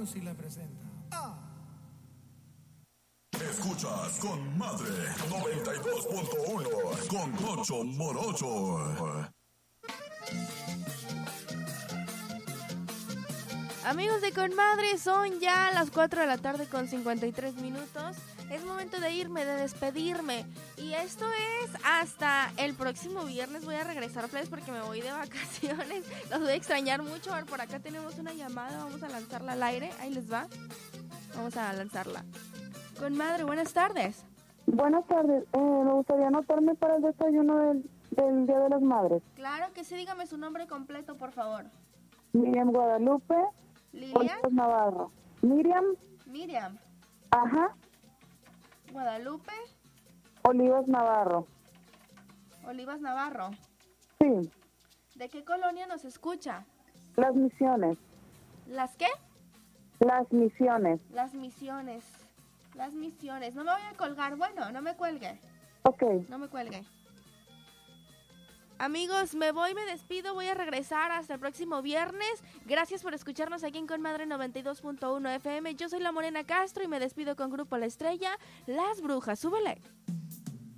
Music la presenta. Escuchas con Madre 92.1 con Ocho Morocho. Amigos de Conmadre, son ya las 4 de la tarde con 53 minutos. Es momento de irme, de despedirme. Y esto es hasta el próximo viernes. Voy a regresar, Flash, porque me voy de vacaciones. Los voy a extrañar mucho. A ver, por acá tenemos una llamada. Vamos a lanzarla al aire. Ahí les va. Vamos a lanzarla. Conmadre, buenas tardes. Buenas tardes. Me gustaría anotarme para el desayuno del Día de las Madres. Claro que sí. Dígame su nombre completo, por favor. Miriam Guadalupe. Lilian. Olivas Navarro. Miriam. Ajá. Guadalupe. Olivas Navarro. Olivas Navarro. Sí. ¿De qué colonia nos escucha? Las Misiones. ¿Las qué? Las Misiones. Las Misiones. Las Misiones. No me voy a colgar. Bueno, no me cuelgue. Ok. No me cuelgue. Amigos, me despido, voy a regresar hasta el próximo viernes. Gracias por escucharnos aquí en Conmadre 92.1 FM. Yo soy la Morena Castro y me despido con Grupo La Estrella, Las Brujas. Súbele.